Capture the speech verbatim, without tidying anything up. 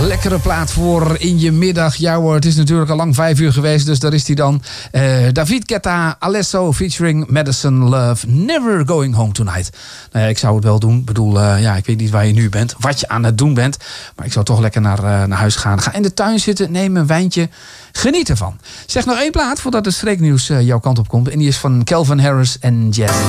lekkere plaat voor in je middag. Ja hoor, het is natuurlijk al lang vijf uur geweest, dus daar is hij dan. Uh, David Guetta, Alesso featuring Madison Love. Never Going Home Tonight. Nou ja, ik zou het wel doen. Ik bedoel, uh, ja, ik weet niet waar je nu bent, wat je aan het doen bent. Maar ik zou toch lekker naar, uh, naar huis gaan. Ga in de tuin zitten, neem een wijntje. Geniet ervan. Zeg nog één plaat voordat het streeknieuws uh, jouw kant op komt. En die is van Calvin Harris en Jazz.